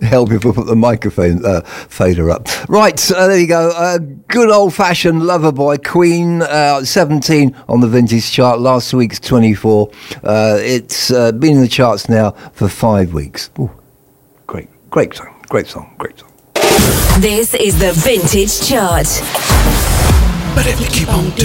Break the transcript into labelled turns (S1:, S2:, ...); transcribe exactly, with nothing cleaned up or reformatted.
S1: help if we put the microphone uh, fader up. Right, uh, there you go. Uh, good old-fashioned Loverboy, Queen, uh, seventeen on the vintage chart. Last week's twenty-four. Uh, it's uh, been in the charts now for five weeks. Ooh, great, great song, great song, great song.
S2: This is the Vintage Chart.
S3: But if you keep on